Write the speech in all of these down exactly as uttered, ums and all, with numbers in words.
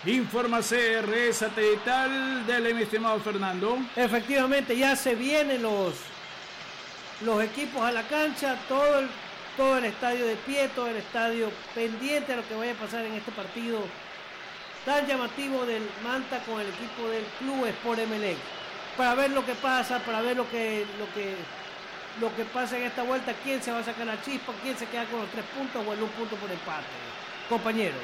Informa C R Satelital del mi estimado Fernando. Efectivamente, ya se vienen los, los equipos a la cancha, todo el, todo el estadio de pie, todo el estadio pendiente a lo que vaya a pasar en este partido tan llamativo del Manta con el equipo del Club Sport Emelec, para ver lo que pasa, para ver lo que, lo que, lo que pasa en esta vuelta, quién se va a sacar la chispa, quién se queda con los tres puntos o el un punto por empate, compañeros.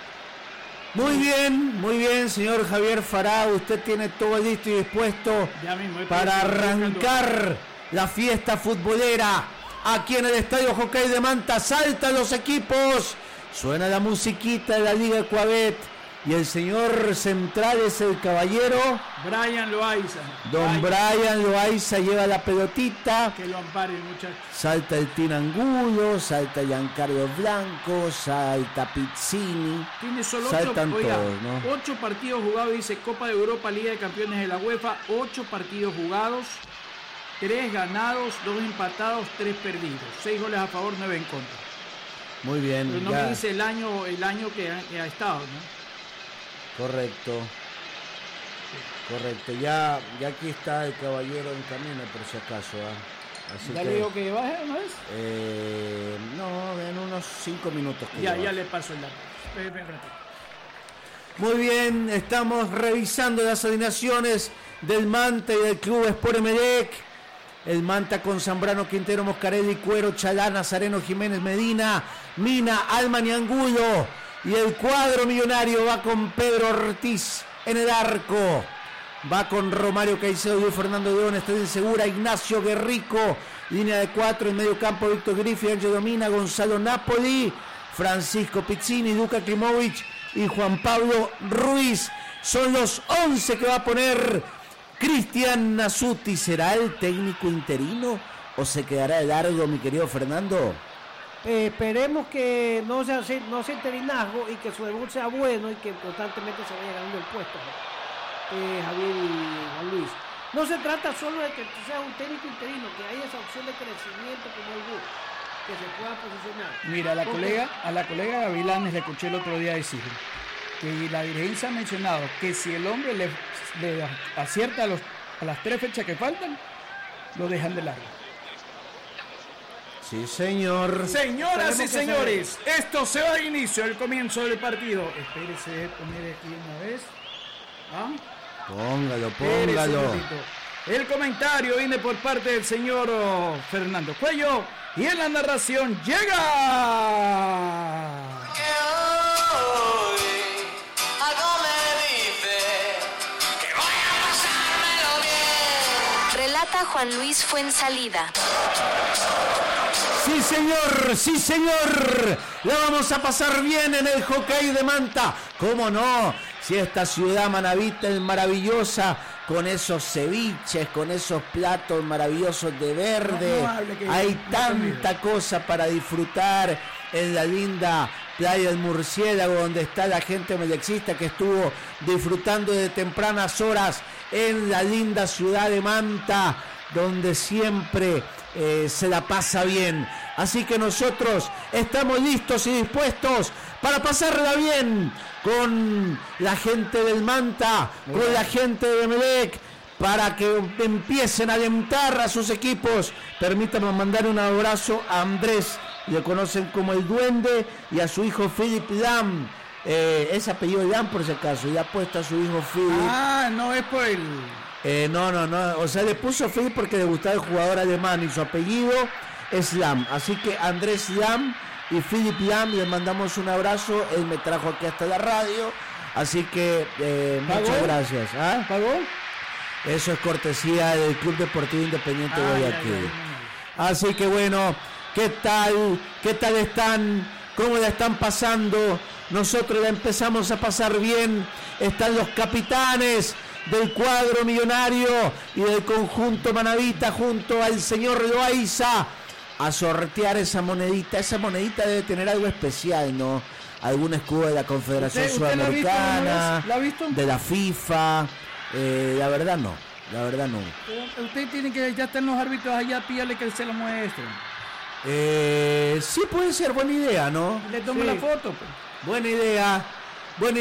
Muy bien, muy bien, señor Javier Fará, usted tiene todo listo y dispuesto para arrancar la fiesta futbolera aquí en el Estadio Jockey de Manta. Saltan los equipos, suena la musiquita de la Liga Ecuavet y el señor central es el caballero Brian Loaiza. Don Brian, Brian Loaiza lleva la pelotita. Que lo ampare, muchachos. Salta el Tinangulo, salta Giancarlo Blanco, salta Pizzini. Tiene solo saltan ocho, oiga, todos, ¿no? ocho partidos jugados, dice Copa de Europa, Liga de Campeones de la UEFA, ocho partidos jugados, tres ganados, dos empatados, tres perdidos, seis goles a favor, nueve en contra. Muy bien. Pero no ya. me dice el año, el año que ha, que ha estado, ¿no? Correcto. Correcto. Ya, ya aquí está el caballero en camino, por si acaso. ¿eh? Así ¿Ya que, le digo que baje una vez? Eh, no, en unos cinco minutos. Que ya, ya, ya le paso el dato. Ven, ven, ven. Muy bien, estamos revisando las alineaciones del Manta y del Club Sport Emelec. El Manta con Zambrano, Quintero, Moscarelli, Cuero, Chalá, Nazareno, Jiménez, Medina, Mina, Alman y Angulo. Y el cuadro millonario va con Pedro Ortiz en el arco. Va con Romario Caicedo y Fernando León, Esteban Segura, Ignacio Guerrico. Línea de cuatro en medio campo, Víctor Griffi, Angelo Domina, Gonzalo Napoli, Francisco Pizzini, Luka Klimovic y Juan Pablo Ruiz. Son los once que va a poner Cristian Nasuti. ¿Será el técnico interino o se quedará de largo, mi querido Fernando? Eh, esperemos que no sea, no sea interinazgo y que su debut sea bueno y que constantemente se vaya ganando el puesto, eh, Javier y Juan Luis. No se trata solo de que sea un técnico interino, que haya esa opción de crecimiento como el bus, que se pueda posicionar. Mira, a la Porque... colega, a la colega Gavilanes le escuché el otro día decir que la dirigencia ha mencionado que si el hombre le, le acierta a, los, a las tres fechas que faltan, lo dejan de largo. Sí, señor. Señoras y señores, esto se va a inicio, el comienzo del partido. Espérese, poner aquí una vez. ¿Ah? Póngalo, póngalo. El comentario viene por parte del señor Fernando Cuello y en la narración llega. Que hoy algo me dice que voy a pasármelo bien. Relata Juan Luis Fuensalida. Sí, señor, sí, señor. La vamos a pasar bien en el Jockey de Manta. ¿Cómo no? Si esta ciudad manavita es maravillosa, con esos ceviches, con esos platos maravillosos de verde. No, no, que hay tanta cosa para disfrutar en la linda playa del Murciélago, donde está la gente melexista que estuvo disfrutando de tempranas horas en la linda ciudad de Manta, donde siempre eh, se la pasa bien. Así que nosotros estamos listos y dispuestos para pasarla bien con la gente del Manta, muy con bien. La gente de Emelec, para que empiecen a alentar a sus equipos. Permítanme mandar un abrazo a Andrés, le conocen como el Duende, y a su hijo Philip Lam. Eh, es apellido Lam por si acaso, y ha puesto a su hijo Philip. Ah, no es por el... Eh, no, no, no, o sea, le puso Philip porque le gustaba el jugador alemán y su apellido es Lam. Así que Andrés Lam y Philip Lam, les mandamos un abrazo. Él me trajo aquí hasta la radio, así que eh, muchas gracias. ¿Ah? ¿Pagó? Eso es cortesía del Club Deportivo Independiente de Guayaquil. Así que bueno, ¿qué tal? ¿Qué tal están? ¿Cómo la están pasando? Nosotros la empezamos a pasar bien. Están los capitanes del cuadro millonario y del conjunto manavita junto al señor Loaiza a sortear esa monedita. Esa monedita debe tener algo especial, ¿no? Algún escudo de la Confederación ¿Usted, usted Sudamericana, ¿la ha visto? de la FIFA. Eh, la verdad no, la verdad no. Usted tiene que, ya están los árbitros allá, pídale que se lo muestren. Eh, sí puede ser buena idea, ¿no? Le tomo sí. la foto, pues. Buena idea.